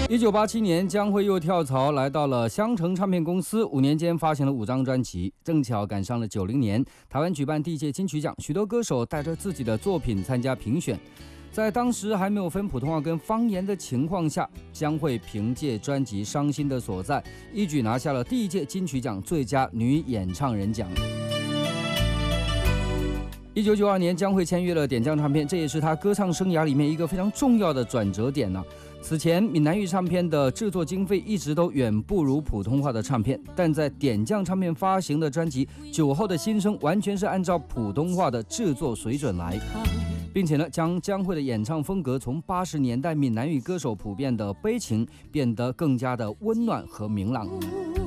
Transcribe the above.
1987年，江蕙又跳槽来到了香城唱片公司，5年间发行了5张专辑，正巧赶上了90年台湾举办第1届金曲奖，许多歌手带着自己的作品参加评选。在当时还没有分普通话跟方言的情况下，江蕙凭借专辑《伤心的所在》一举拿下了第1届金曲奖最佳女演唱人奖。1992年，江蕙签约了点将唱片，这也是她歌唱生涯里面一个非常重要的转折点呢。此前，闽南语唱片的制作经费一直都远不如普通话的唱片，但在点将唱片发行的专辑《酒后的心声》完全是按照普通话的制作水准来，并且呢，将江蕙的演唱风格从80年代闽南语歌手普遍的悲情变得更加的温暖和明朗。